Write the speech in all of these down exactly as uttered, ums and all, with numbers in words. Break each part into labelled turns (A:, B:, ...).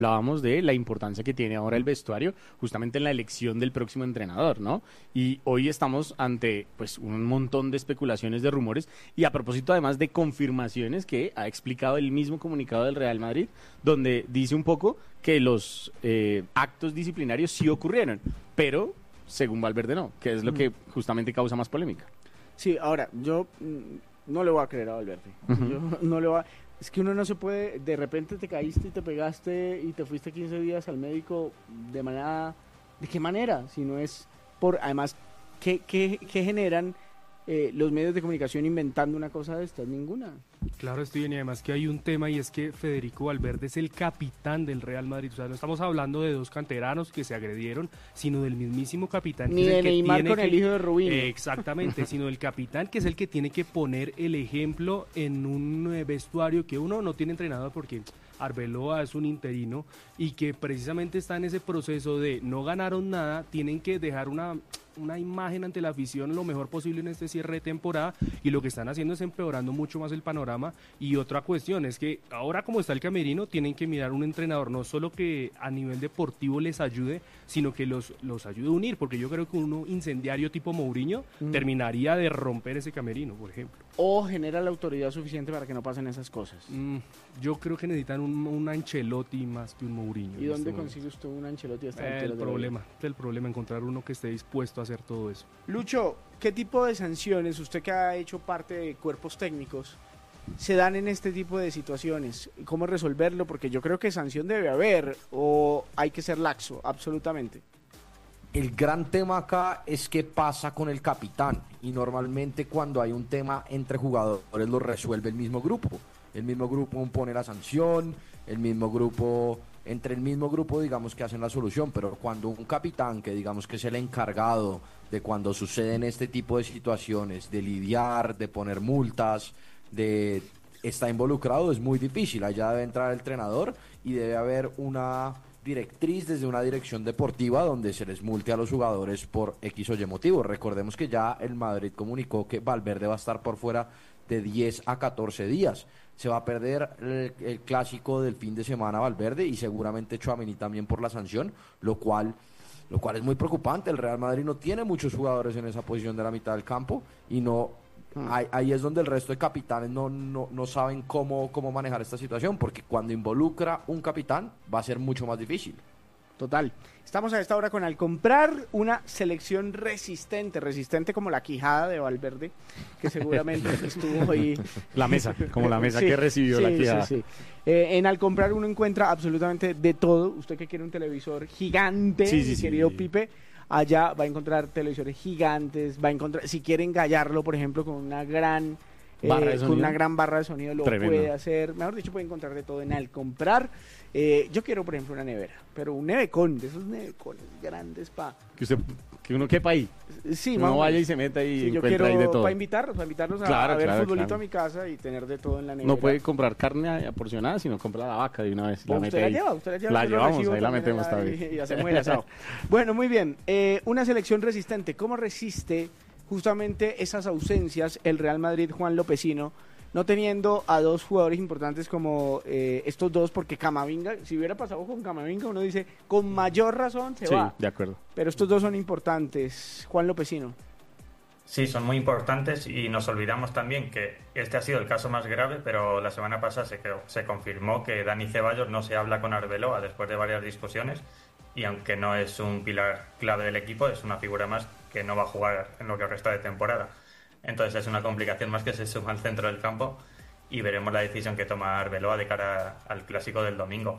A: hablábamos de la importancia que tiene ahora el vestuario justamente en la elección del próximo entrenador, ¿no? Y hoy estamos ante pues un montón de especulaciones, de rumores, y a propósito además de confirmaciones que ha explicado el mismo comunicado del Real Madrid, donde dice un poco que los eh, actos disciplinarios sí ocurrieron, pero según Valverde no, que es lo que justamente causa más polémica.
B: Sí, ahora, yo mm, no le voy a creer a Valverde. Uh-huh. Yo no le voy a... Es que uno no se puede, de repente te caíste y te pegaste y te fuiste quince días al médico de manera, ¿de qué manera? Si no es por, además, ¿qué, qué, qué generan eh, los medios de comunicación inventando una cosa de estas? Ninguna.
C: Claro, estoy bien, y además que hay un tema, y es que Federico Valverde es el capitán del Real Madrid. O sea, no estamos hablando de dos canteranos que se agredieron, sino del mismísimo capitán.
B: Ni
C: que
B: de
C: es el
B: Neymar
C: que tiene
B: con
C: que,
B: el hijo de Rubinho.
C: Eh, exactamente, sino del capitán, que es el que tiene que poner el ejemplo en un eh, vestuario que uno no tiene entrenador, porque Arbeloa es un interino, y que precisamente está en ese proceso de no ganaron nada, tienen que dejar una... una imagen ante la afición lo mejor posible en este cierre de temporada, y lo que están haciendo es empeorando mucho más el panorama. Y otra cuestión es que ahora, como está el camerino, tienen que mirar un entrenador no solo que a nivel deportivo les ayude, sino que los, los ayude a unir, porque yo creo que uno incendiario tipo Mourinho mm. terminaría de romper ese camerino, por ejemplo.
B: O genera la autoridad suficiente para que no pasen esas cosas.
C: Mm, yo creo que necesitan un, un Ancelotti más que un Mourinho.
B: ¿Y dónde este consigue usted un Ancelotti hasta
C: eh, el problema, el problema, encontrar uno que esté dispuesto a hacer todo eso.
B: Lucho, ¿qué tipo de sanciones, usted que ha hecho parte de cuerpos técnicos, se dan en este tipo de situaciones? ¿Cómo resolverlo? Porque yo creo que sanción debe haber, o hay que ser laxo, absolutamente.
D: El gran tema acá es qué pasa con el capitán, y normalmente cuando hay un tema entre jugadores lo resuelve el mismo grupo. El mismo grupo pone la sanción, el mismo grupo, entre el mismo grupo digamos que hacen la solución, pero cuando un capitán, que digamos que es el encargado de cuando suceden este tipo de situaciones, de lidiar, de poner multas, de está involucrado, es muy difícil. Allá debe entrar el entrenador y debe haber una directriz desde una dirección deportiva donde se les multe a los jugadores por X o Y motivo. Recordemos que ya el Madrid comunicó que Valverde va a estar por fuera de diez a catorce días. Se va a perder el, el clásico del fin de semana Valverde, y seguramente Tchouaméni también por la sanción, lo cual, lo cual es muy preocupante. El Real Madrid no tiene muchos jugadores en esa posición de la mitad del campo, y no ahí, ahí es donde el resto de capitanes no, no, no saben cómo, cómo manejar esta situación, porque cuando involucra un capitán va a ser mucho más difícil.
B: Total. Estamos a esta hora con Al Comprar, una selección resistente, resistente como la quijada de Valverde, que seguramente estuvo ahí.
A: La mesa, como la mesa sí, que recibió
B: sí,
A: la quijada.
B: Sí, sí. Eh, en Al Comprar uno encuentra absolutamente de todo. Usted que quiere un televisor gigante,
A: sí, sí,
B: mi querido
A: sí.
B: Pipe, allá va a encontrar televisores gigantes, va a encontrar, si quiere engallarlo, por ejemplo, con una gran...
A: Barra
B: eh, con una gran barra de sonido lo
A: Tremendo.
B: Puede hacer, mejor dicho, puede encontrar de todo en Al Comprar. Eh, yo quiero, por ejemplo, una nevera, pero un nevecón, de esos nevecones grandes para...
A: Que usted, que uno quepa ahí.
B: Sí,
A: uno vaya y se meta y
B: sí,
A: encuentra
B: yo quiero,
A: ahí de todo.
B: Para invitarlos, para invitarlos a,
A: claro,
B: a ver
A: claro,
B: futbolito
A: claro.
B: a mi casa y tener de todo en la nevera.
A: No puede comprar carne aporcionada, sino compra la vaca de una vez. La
B: usted
A: mete
B: la
A: ahí.
B: lleva, usted la lleva.
A: La llevamos, ahí la
B: metemos
A: metemos también.
B: Y, y hacemos el asado. Bueno, muy bien. Eh, una selección resistente. ¿Cómo resiste justamente esas ausencias el Real Madrid, Juan Lopezino, no teniendo a dos jugadores importantes como eh, estos dos? Porque Camavinga, si hubiera pasado con Camavinga, uno dice, con mayor razón se
A: sí,
B: va.
A: de acuerdo.
B: Pero estos dos son importantes. Juan Lopezino.
E: Sí, son muy importantes, y nos olvidamos también que este ha sido el caso más grave, pero la semana pasada se, se confirmó que Dani Ceballos no se habla con Arbeloa después de varias discusiones, y aunque no es un pilar clave del equipo, es una figura más que no va a jugar en lo que resta de temporada. Entonces es una complicación más que se suma al centro del campo, y veremos la decisión que toma Arbeloa de cara al clásico del domingo.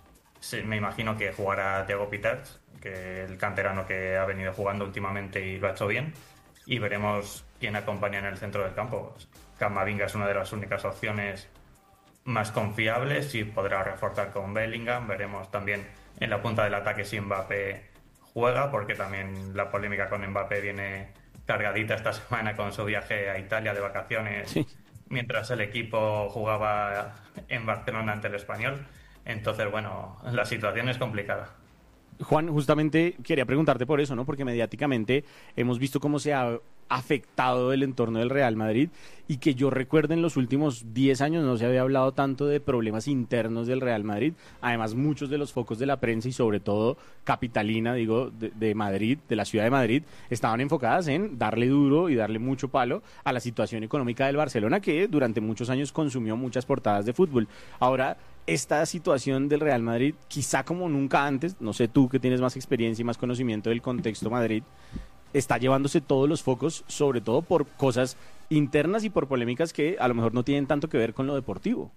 E: Sí, me imagino que jugará Thiago Piters, que es el canterano que ha venido jugando últimamente y lo ha hecho bien, y veremos quién acompaña en el centro del campo. Camavinga es una de las únicas opciones más confiables y podrá reforzar con Bellingham. Veremos también en la punta del ataque si Mbappé juega, porque también la polémica con Mbappé viene cargadita esta semana con su viaje a Italia de vacaciones, sí, mientras el equipo jugaba en Barcelona ante el Español. Entonces, bueno, la situación es complicada.
A: Juan, justamente quería preguntarte por eso, ¿no? Porque mediáticamente hemos visto cómo se ha afectado el entorno del Real Madrid y que yo recuerdo en los últimos diez años no se había hablado tanto de problemas internos del Real Madrid. Además, muchos de los focos de la prensa y sobre todo capitalina, digo, de, de Madrid, de la ciudad de Madrid, estaban enfocadas en darle duro y darle mucho palo a la situación económica del Barcelona, que durante muchos años consumió muchas portadas de fútbol. Ahora, esta situación del Real Madrid, quizá como nunca antes, no sé tú que tienes más experiencia y más conocimiento del contexto Madrid, está llevándose todos los focos, sobre todo por cosas internas y por polémicas que a lo mejor no tienen tanto que ver con lo deportivo.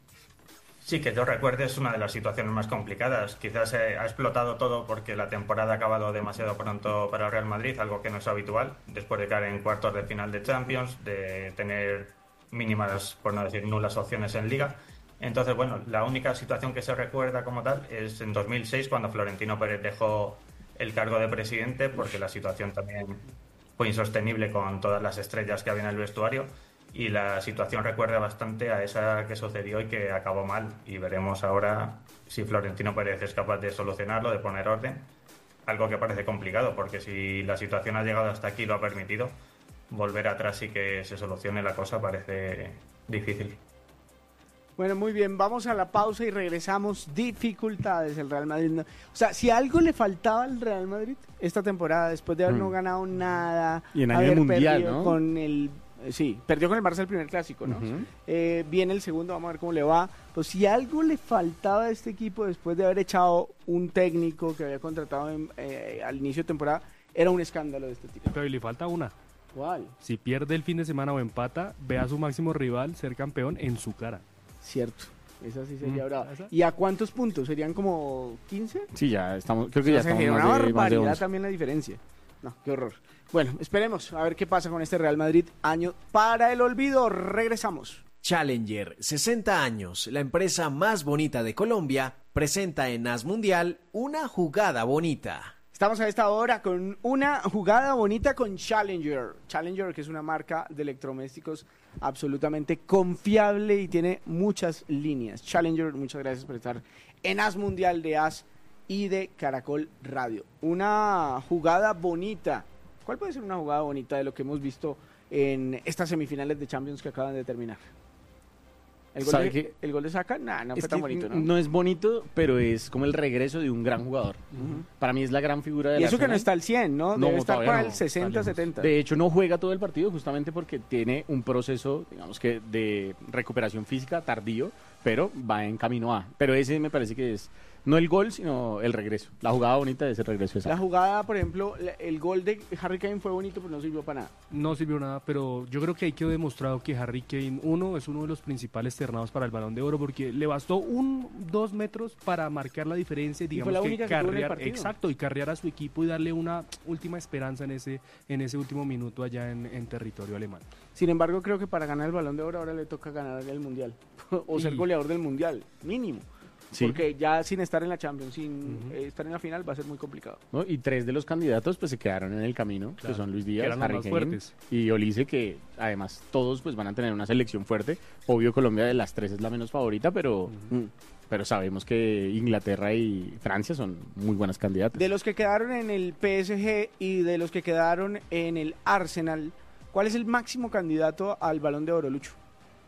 E: Sí, que yo recuerde es una de las situaciones más complicadas. Quizás eh, ha explotado todo porque la temporada ha acabado demasiado pronto para el Real Madrid, algo que no es habitual, después de caer en cuartos de final de Champions, de tener mínimas, por no decir nulas opciones en Liga. Entonces, bueno, la única situación que se recuerda como tal es en dos mil seis, cuando Florentino Pérez dejó el cargo de presidente, porque la situación también fue insostenible con todas las estrellas que había en el vestuario, y la situación recuerda bastante a esa que sucedió y que acabó mal, y veremos ahora si Florentino Pérez es capaz de solucionarlo, de poner orden, algo que parece complicado, porque si la situación ha llegado hasta aquí y lo ha permitido, volver atrás y que se solucione la cosa parece difícil.
B: Bueno, muy bien, vamos a la pausa y regresamos. Dificultades el Real Madrid. No. O sea, si algo le faltaba al Real Madrid esta temporada, después de haber mm. no ganado nada,
A: y en
B: haber
A: año mundial,
B: perdido
A: ¿no?
B: con el, eh, sí, perdió con el Barça el primer clásico, ¿no?
A: Uh-huh.
B: Eh, viene el segundo, vamos a ver cómo le va. Pues si algo le faltaba a este equipo después de haber echado un técnico que había contratado en, eh, al inicio de temporada, era un escándalo de este tipo.
C: Pero le falta una.
B: ¿Cuál?
C: Si pierde el fin de semana o empata, ve a su máximo rival ser campeón en su cara.
B: Cierto, esa sí sería
C: Mm,
B: brava.
C: ¿esa?
B: ¿Y a cuántos puntos? ¿Serían como quince?
A: Sí, ya estamos, creo que ya
B: O sea,
A: estamos
B: sería
A: más
B: una
A: de, más de
B: barbaridad
A: once.
B: también la diferencia. No, qué horror. Bueno, esperemos a ver qué pasa con este Real Madrid. Año para el olvido. Regresamos.
F: Challenger, sesenta años, la empresa más bonita de Colombia, presenta en As Mundial una jugada bonita.
B: Estamos a esta hora con una jugada bonita con Challenger. Challenger, que es una marca de electrodomésticos absolutamente confiable y tiene muchas líneas. Challenger, muchas gracias por estar en As Mundial de As y de Caracol Radio. Una jugada bonita. ¿Cuál puede ser una jugada bonita de lo que hemos visto en estas semifinales de Champions que acaban de terminar? ¿El gol, de,
A: que,
B: ¿El gol de Saka? Nah, no
A: es
B: fue tan
A: que
B: bonito, ¿no?
A: No es bonito, pero es como el regreso de un gran jugador. Uh-huh. Para mí es la gran figura de
B: Y
A: la
B: eso
A: Arsenal.
B: que no está al cien, ¿no?
A: No,
B: Debe estar para
A: no,
B: el sesenta, setenta.
A: De hecho, no juega todo el partido justamente porque tiene un proceso, digamos que, de recuperación física tardío, pero va en camino a. Pero ese me parece que es no el gol, sino el regreso. La jugada bonita de ese regreso.
B: La jugada, por ejemplo, el gol de Harry Kane fue bonito, pero no sirvió para nada.
C: No sirvió nada, pero yo creo que ahí quedó demostrado que Harry Kane, uno, es uno de los principales ternados para el Balón de Oro, porque le bastó un, dos metros para marcar la diferencia, digamos,
B: y fue la
C: que
B: única que tuvo en el
C: carrear,
B: partido.
C: exacto, y carrear a su equipo y darle una última esperanza en ese, en ese último minuto allá en, en territorio alemán.
B: Sin embargo, creo que para ganar el Balón de Oro ahora le toca ganar el Mundial, o ser
C: Y-
B: goleador del Mundial, mínimo.
A: Sí.
B: Porque ya sin estar en la Champions, sin
C: Ujú.
B: eh, estar en la final, va a ser muy complicado.
A: ¿No? Y tres de los candidatos pues se quedaron en el camino,
C: Claro,
A: que son Luis
C: que
A: Díaz,
C: eran los
A: Harry
C: más
A: Kane
C: fuertes.
A: y Olise, que además todos pues van a tener una selección fuerte. Obvio, Colombia de las tres es la menos favorita, pero,
B: Mm.
A: pero sabemos que Inglaterra y Francia son muy buenas candidatas.
B: De los que quedaron en el P S G y de los que quedaron en el Arsenal, ¿cuál es el máximo candidato al Balón de Oro, Lucho?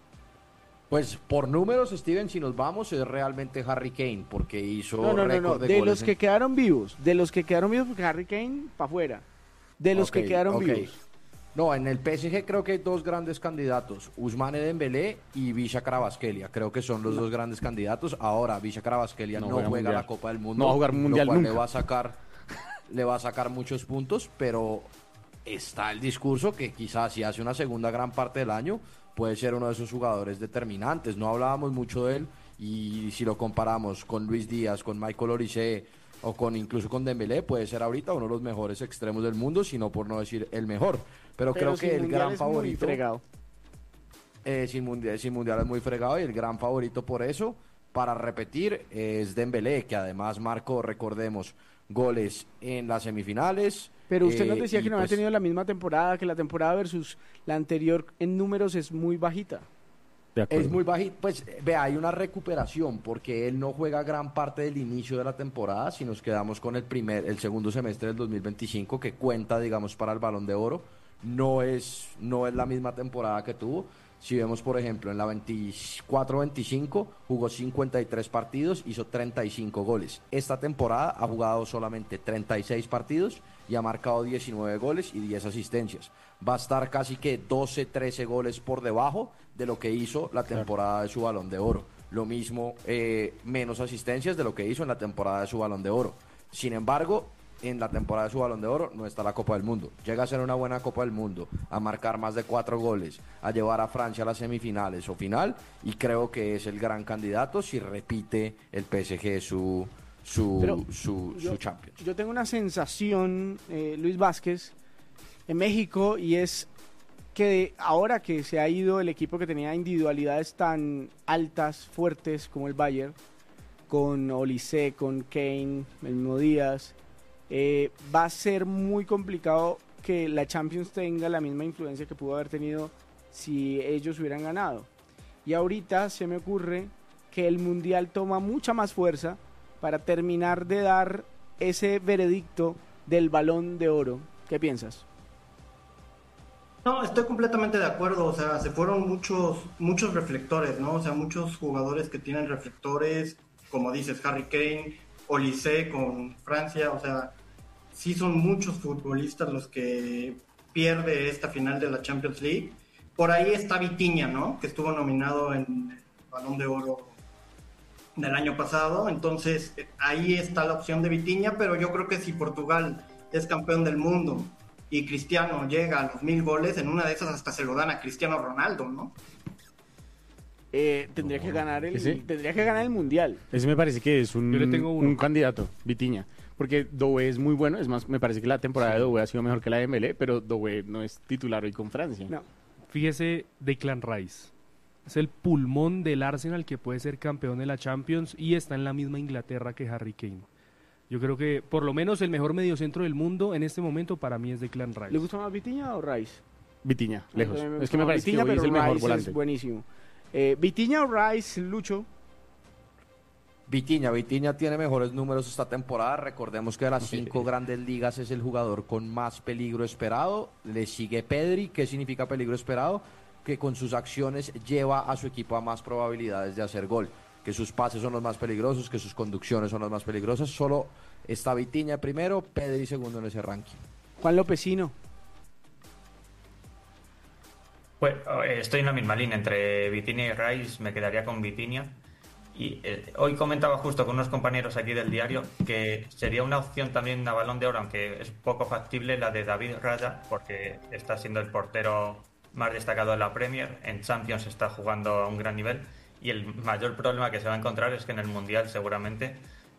D: Pues por números, Steven, si nos vamos, es realmente Harry Kane, porque hizo
B: No, no, no,
D: récord
B: no.
D: de,
B: De
D: goles
B: los
D: en-
B: que quedaron vivos, de los que quedaron vivos, porque Harry Kane para afuera. De los
D: Ok,
B: que quedaron
D: ok.
B: vivos.
D: No, en el P S G creo que hay dos grandes candidatos, Ousmane Dembélé y Visha Kvaratskhelia. Creo que son los dos grandes candidatos. Ahora, Visha Kvaratskhelia
A: No
D: no,
A: juega
D: juega,
A: mundial.
D: la Copa del Mundo.
A: No va a jugar mundial
D: lo cual
A: nunca.
D: le va a sacar le va a sacar muchos puntos, pero está el discurso que quizás si hace una segunda gran parte del año puede ser uno de esos jugadores determinantes. No hablábamos mucho de él y si lo comparamos con Luis Díaz, con Michael Olise o con incluso con Dembélé, puede ser ahorita uno de los mejores extremos del mundo, sino por no decir el mejor. Pero,
B: Pero
D: creo
B: sin
D: que el
B: Mundial
D: gran
B: es muy
D: favorito
B: fregado.
D: eh, sin, mundial, sin mundial es muy fregado y el gran favorito por eso, para repetir, es Dembélé, que además marcó, recordemos, goles en las semifinales.
B: Pero usted nos
D: eh,
B: decía
D: y
B: que no había
D: pues,
B: tenido la misma temporada, que la temporada versus la anterior en números es muy bajita.
A: De acuerdo.
D: Es muy bajito, pues vea, hay una recuperación porque él no juega gran parte del inicio de la temporada, si nos quedamos con el primer, el segundo semestre del dos mil veinticinco que cuenta, digamos, para el Balón de Oro, no es, no es la misma temporada que tuvo. Si vemos, por ejemplo, en la veinticuatro veinticinco jugó cincuenta y tres partidos, hizo treinta y cinco goles. Esta temporada ha jugado solamente treinta y seis partidos y ha marcado diecinueve goles y diez asistencias. Va a estar casi que doce, trece goles por debajo de lo que hizo la temporada de su Balón de Oro. Lo mismo, eh, menos asistencias de lo que hizo en la temporada de su Balón de Oro. Sin embargo, en la temporada de su Balón de Oro no está la Copa del Mundo. Llega a ser una buena Copa del Mundo, a marcar más de cuatro goles, a llevar a Francia a las semifinales o final, y creo que es el gran candidato si repite el P S G su, su,
B: Pero
D: su,
B: yo,
D: su Champions.
B: Yo tengo una sensación, eh, Luis Vázquez, en México, y es que ahora que se ha ido el equipo que tenía individualidades tan altas, fuertes como el Bayern, con Olise, con Kane, el mismo Díaz, eh, va a ser muy complicado que la Champions tenga la misma influencia que pudo haber tenido si ellos hubieran ganado. Y ahorita se me ocurre que el Mundial toma mucha más fuerza para terminar de dar ese veredicto del Balón de Oro. ¿Qué piensas?
G: No, estoy completamente de acuerdo, o sea, se fueron muchos muchos reflectores, ¿no? O sea, muchos jugadores que tienen reflectores, como dices, Harry Kane, Olise con Francia, o sea, sí son muchos futbolistas los que pierde esta final de la Champions League. Por ahí está Vitinha, ¿no? Que estuvo nominado en el Balón de Oro del año pasado, entonces ahí está la opción de Vitinha, pero yo creo que si Portugal es campeón del mundo y Cristiano llega a los mil goles, en una de esas hasta se lo dan a Cristiano Ronaldo, ¿no?
B: Eh, tendría que ganar el
A: ¿Sí?
B: tendría que ganar el Mundial.
A: Ese me parece que es un,
C: Yo le tengo uno.
A: un candidato, Vitinha. Porque Doué es muy bueno, es más, me parece que la temporada de Doué ha sido mejor que la de Dembélé, pero Doué no es titular hoy con Francia.
B: No.
C: Fíjese, Declan Rice. Es el pulmón del Arsenal que puede ser campeón de la Champions y está en la misma Inglaterra que Harry Kane. Yo creo que por lo menos el mejor mediocentro del mundo en este momento para mí es Declan Rice.
B: ¿Le gusta más Vitinha o Rice?
A: Vitinha, lejos.
B: A mí
A: Es que me
B: gusta más
A: parece
B: Vitinha,
A: que hoy es
B: pero
A: el mejor
B: Rice
A: volante.
B: es buenísimo. Eh, Vitinha o Rice, Lucho.
D: Vitinha, Vitinha tiene mejores números esta temporada. Recordemos que de las cinco grandes ligas es el jugador con más peligro esperado. Le sigue Pedri. ¿Qué significa peligro esperado? Que con sus acciones lleva a su equipo a más probabilidades de hacer gol. Que sus pases son los más peligrosos, que sus conducciones son las más peligrosas. Solo está Vitinha primero, Pedri segundo en ese ranking.
B: Juan Lopecino.
E: Pues eh, estoy en la misma línea entre Vitinha y Rice, me quedaría con Vitinha. Y eh, hoy comentaba justo con unos compañeros aquí del diario que sería una opción también a Balón de Oro, aunque es poco factible, la de David Raya, porque está siendo el portero más destacado de la Premier, en Champions está jugando a un gran nivel y el mayor problema que se va a encontrar es que en el Mundial seguramente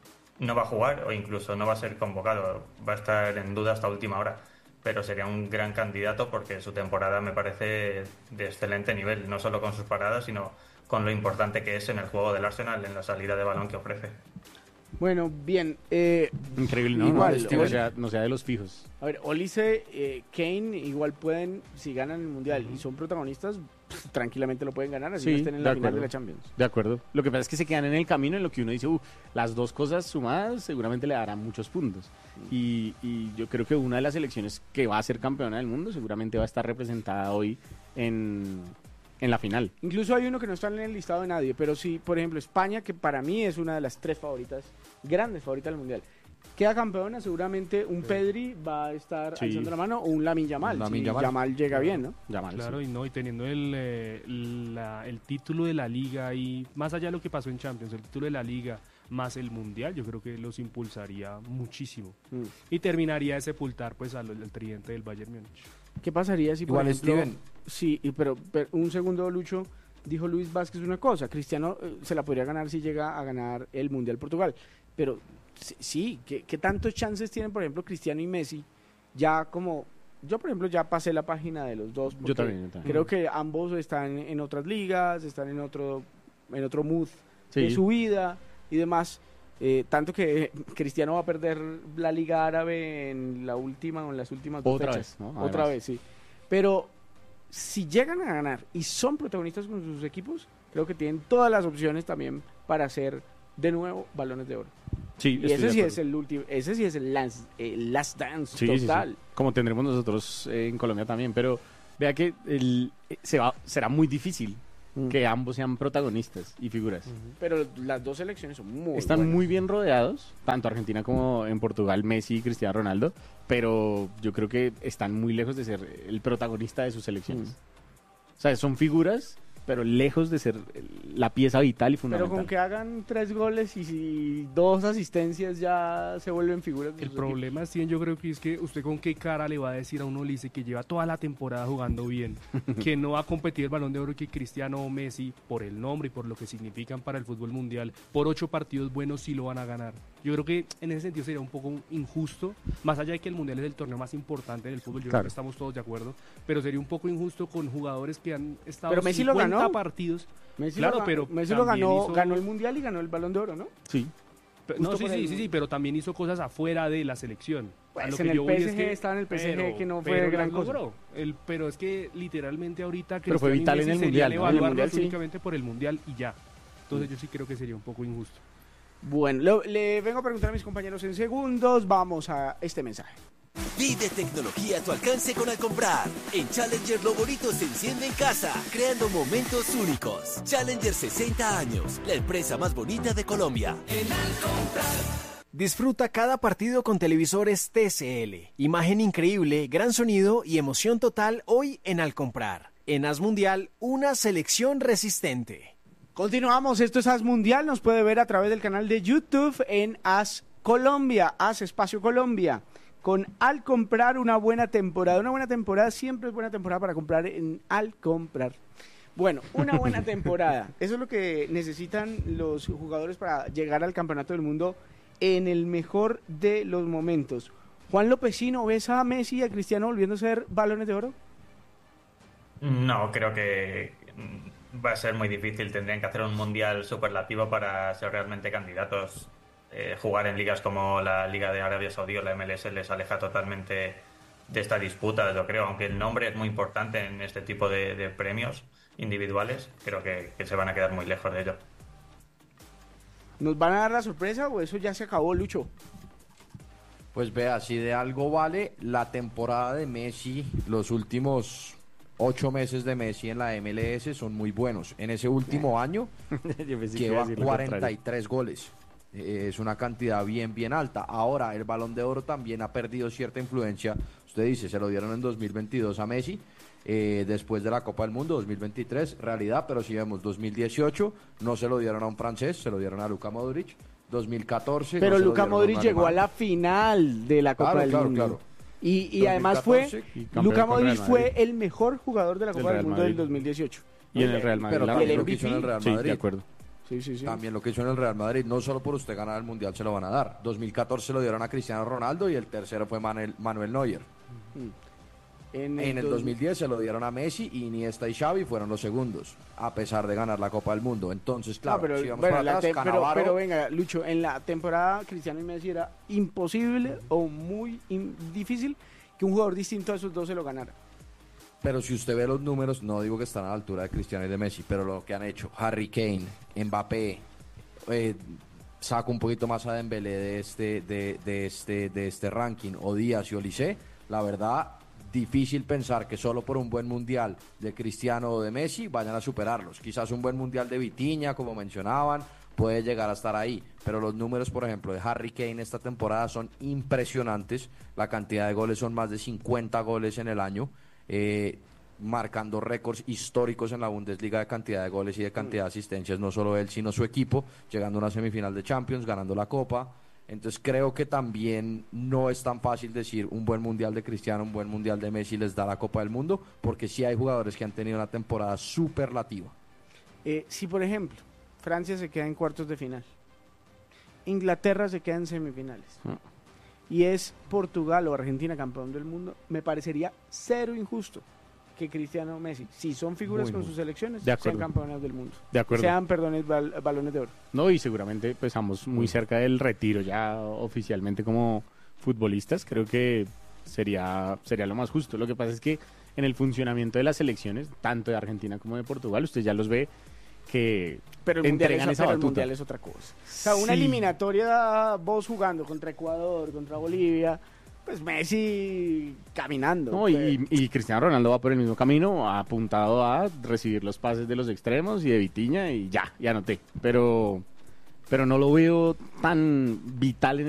E: no va a jugar o incluso no va a ser convocado, va a estar en duda hasta última hora, pero sería un gran candidato porque su temporada me parece de excelente nivel, no solo con sus paradas, sino con lo importante que es en el juego del Arsenal, en la salida de balón que ofrece.
B: Bueno, bien. Eh,
A: Increíble, ¿no?
B: Igual,
A: no, es que
B: igual.
A: no sea, no sea de los fijos.
B: a ver, Olise, eh, Kane igual pueden, si ganan el Mundial y son protagonistas, pff, tranquilamente lo pueden ganar, así
A: Sí,
B: no estén en
A: de
B: la final
A: acuerdo.
B: de la Champions.
A: De acuerdo. Lo que pasa es que se quedan en el camino en lo que uno dice, uh, las dos cosas sumadas seguramente le darán muchos puntos. Y, y yo creo que una de las selecciones que va a ser campeona del mundo seguramente va a estar representada hoy en, en la final.
B: Incluso hay uno que no está en el listado de nadie, pero sí, por ejemplo, España, que para mí es una de las tres favoritas, grandes favoritas del Mundial. Queda campeona, seguramente un Pedri va a estar
A: Sí.
B: alzando la mano o un Lamine Yamal.
D: Un Lamine
B: si
D: Yamal.
B: Yamal llega bien, ¿no?
A: Yamal,
C: Claro,
A: sí.
C: y no, y teniendo el, eh, la- el título de la liga y más allá de lo que pasó en Champions, el título de la liga más el Mundial, yo creo que los impulsaría muchísimo.
B: Mm.
C: Y terminaría de sepultar pues al, al tridente del Bayern Múnich.
B: ¿Qué pasaría si, por
D: Igual,
B: ejemplo,
D: Steven.
B: sí, y pero, pero un segundo, Lucho, dijo Luis Vázquez una cosa, Cristiano eh, se la podría ganar si llega a ganar el Mundial Portugal, pero sí, sí, ¿qué, qué tantos chances tienen, por ejemplo, Cristiano y Messi? Ya como, yo por ejemplo ya pasé la página de los dos, porque
A: Yo también, yo también.
B: creo que ambos están en otras ligas, están en otro, en otro mood
A: Sí.
B: de su vida y demás. Eh, tanto que Cristiano va a perder la Liga Árabe en la última o en las últimas dos
A: Otra
B: fechas.
A: vez, ¿no?
B: Otra
A: Además.
B: vez, sí. Pero si llegan a ganar y son protagonistas con sus equipos, creo que tienen todas las opciones también para hacer de nuevo balones de oro.
A: Sí,
B: Y
A: estoy
B: ese
A: de
B: sí
A: acuerdo.
B: es el último, ese sí es el last, el last dance
A: Sí, sí, sí.
B: total.
A: Como tendremos nosotros eh, en Colombia también, pero vea que el, eh, se va, será muy difícil
B: Mm.
A: que ambos sean protagonistas y figuras.
B: Pero las dos selecciones son muy
A: Están
B: buenas.
A: muy bien rodeados, tanto Argentina como en Portugal, Messi y Cristiano Ronaldo, pero yo creo que están muy lejos de ser el protagonista de sus selecciones.
B: Mm.
A: O sea, son figuras, pero lejos de ser la pieza vital y
B: Pero
A: fundamental.
B: con que hagan tres goles y si dos asistencias ya se vuelven figuras de
C: El
B: sus
C: problema, Steven, yo creo que es que usted con qué cara le va a decir a un Ulises que lleva toda la temporada jugando bien, que no va a competir el Balón de Oro y que Cristiano o Messi, por el nombre y por lo que significan para el fútbol mundial, por ocho partidos buenos sí lo van a ganar. Yo creo que en ese sentido sería un poco injusto, más allá de que el Mundial es el torneo más importante del fútbol, yo
A: Claro.
C: creo que estamos todos de acuerdo, pero sería un poco injusto con jugadores que han estado
B: Pero Messi lo
C: cincuenta
B: ganó.
C: partidos.
B: Messi
C: Claro,
B: lo, ga-
C: pero
B: Messi lo
C: también
B: ganó,
C: hizo-
B: ganó el Mundial y ganó el Balón de Oro, ¿no?
A: Sí.
C: Pe-
B: Justo
C: No, sí,
B: por
C: sí,
B: el-
C: sí, sí, pero también hizo cosas afuera de la selección. A
B: Pues
C: lo
B: en
C: que
B: el
C: yo voy es
B: P S G
C: que-
B: estaba en el P S G
C: pero-
B: que no fue
C: pero
B: gran
C: las
B: cosa.
C: logró. El, pero es que literalmente ahorita
A: Pero fue
C: Cristiano y
A: vital en
C: Messi
A: el
C: serían
A: Mundial, ¿no? En el
C: evaluarlos
B: Mundial, sí.
C: únicamente por el Mundial y ya. Entonces yo sí creo que sería un poco injusto.
B: Bueno, lo- le vengo a preguntar a mis compañeros en segundos. Vamos a este mensaje.
H: Vive tecnología a tu alcance con Alcomprar. En Challenger lo bonito se enciende en casa, creando momentos únicos. Challenger sesenta años, la empresa más bonita de Colombia.
F: Disfruta cada partido con televisores T C L. Imagen increíble, gran sonido y emoción total hoy en Al Comprar. En As Mundial, una selección resistente.
B: Continuamos, esto es As Mundial, nos puede ver a través del canal de YouTube en As Colombia, As Espacio Colombia. Con Al Comprar una buena temporada, una buena temporada siempre es buena temporada para comprar en Al Comprar. Bueno, una buena temporada, eso es lo que necesitan los jugadores para llegar al Campeonato del Mundo en el mejor de los momentos. Juan Lopecino, ¿ves a Messi y a Cristiano volviendo a ser balones de oro?
E: No, creo que mm, va a ser muy difícil. Tendrían que hacer un mundial superlativo para ser realmente candidatos. Eh, jugar en ligas como la Liga de Arabia Saudí o la M L S les aleja totalmente de esta disputa, yo creo. Aunque el nombre es muy importante en este tipo de, de premios individuales, creo que, que se van a quedar muy lejos de ello.
B: ¿Nos van a dar la sorpresa o eso ya se acabó, Lucho?
D: Pues vea, si de algo vale la temporada de Messi, los últimos ocho meses de Messi en la M L S son muy buenos. En ese último año
A: Yo pensé que iba
D: lleva
A: a decir lo
D: cuarenta y
A: contrario.
D: tres goles. Eh, es una cantidad bien, bien alta. Ahora, el Balón de Oro también ha perdido cierta influencia. Usted dice, se lo dieron en dos mil veintidós a Messi, eh, después de la Copa del Mundo, dos mil veintitrés, realidad, pero si vemos dos mil dieciocho, no se lo dieron a un francés, se lo dieron a Luka Modric. dos mil catorce,
B: Pero
D: no se lo
B: Luka
D: dieron a un
B: Modric llegó a
D: alemán.
B: la final de la Copa
D: Claro,
B: del
D: claro,
B: Mundo.
D: claro.
B: Y, y además fue,
D: dos mil catorce,
A: y campeón
B: Luka
A: con Real
B: Modric fue
A: Madrid.
B: el mejor jugador de la
A: Del
B: Copa del
A: Real
B: Mundo del
A: Madrid.
B: dos mil dieciocho.
A: Y en el Real Madrid.
D: Pero
A: la
B: también
D: también
A: ganó.
D: lo que hizo en el Real
A: Sí,
D: Madrid.
A: de acuerdo.
B: Sí, sí, sí.
D: También lo que hizo en el Real Madrid, no solo por usted ganar el Mundial se lo van a dar. dos mil catorce se lo dieron a Cristiano Ronaldo y el tercero fue Manuel, Manuel Neuer.
B: En
D: En el
B: dos-
D: dos mil diez se lo dieron a Messi, Iniesta y Xavi fueron los segundos, a pesar de ganar la Copa del Mundo. Entonces,
B: No,
D: claro,
B: pero,
D: si vamos
B: bueno,
D: para
B: la
D: atrás,
B: te- pero,
D: Cannavaro-
B: pero venga, Lucho, en la temporada Cristiano y Messi era imposible o muy in- difícil que un jugador distinto a esos dos se lo ganara.
D: pero si usted ve los números, no digo que están a la altura de Cristiano y de Messi, pero lo que han hecho Harry Kane, Mbappé, eh, saco un poquito más a Dembélé de este, de, de este, de este ranking, o Díaz y Olise, la verdad, difícil pensar que solo por un buen mundial de Cristiano o de Messi vayan a superarlos. Quizás un buen mundial de Vitinha, como mencionaban, puede llegar a estar ahí, pero los números, por ejemplo, de Harry Kane esta temporada son impresionantes. La cantidad de goles son más de cincuenta goles en el año, eh, marcando récords históricos en la Bundesliga de cantidad de goles y de cantidad de asistencias, no solo él, sino su equipo, llegando a una semifinal de Champions, ganando la Copa. Entonces creo que también no es tan fácil decir un buen mundial de Cristiano, un buen mundial de Messi les da la Copa del Mundo, porque sí hay jugadores que han tenido una temporada superlativa.
B: Eh, si, por ejemplo, Francia se queda en cuartos de final, Inglaterra se queda en semifinales,
A: Ah.
B: y es Portugal o Argentina campeón del mundo, me parecería cero injusto que Cristiano o Messi, si son figuras
D: Muy,
B: con
D: muy.
B: sus selecciones,
A: De
B: sean
A: acuerdo.
B: campeones del mundo.
A: De acuerdo.
B: Sean, perdón, bal- balones de oro.
A: No, y seguramente pues estamos muy cerca del retiro ya oficialmente como futbolistas. Creo que sería, sería lo más justo. Lo que pasa es que en el funcionamiento de las selecciones, tanto de Argentina como de Portugal, usted ya los ve que
B: Pero el, mundial
A: entregan
B: es,
A: esa
B: pero el
A: batuta.
B: mundial es otra cosa. O sea, una
A: Sí.
B: eliminatoria, vos jugando contra Ecuador, contra Bolivia, pues Messi caminando.
A: No,
B: pues.
A: y, y Cristiano Ronaldo va por el mismo camino, apuntado a recibir los pases de los extremos y de Vitinha y ya, ya anoté. Pero, pero no lo veo tan vital en